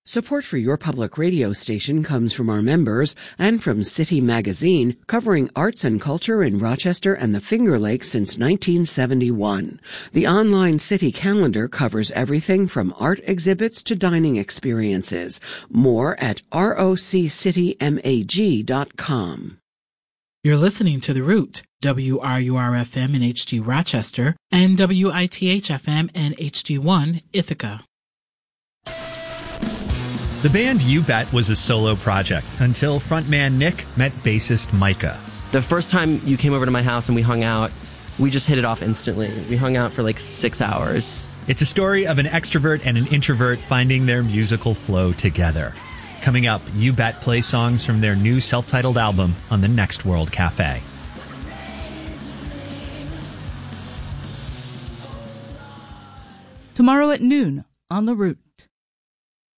Support for your public radio station comes from our members and from City Magazine, covering arts and culture in Rochester and the Finger Lakes since 1971. The online City calendar covers everything from art exhibits to dining experiences. More at roccitymag.com. You're listening to The Root, WRUR-FM in HD Rochester, and WITH-FM and HD1 Ithaca. The band You Bet was a solo project until frontman Nick met bassist Micah. The first time you came over to my house and we hung out, we just hit it off instantly. We hung out for like 6 hours. It's a story of an extrovert and an introvert finding their musical flow together. Coming up, You Bet play songs from their new self-titled album on the Next World Cafe. Tomorrow at noon on The Root.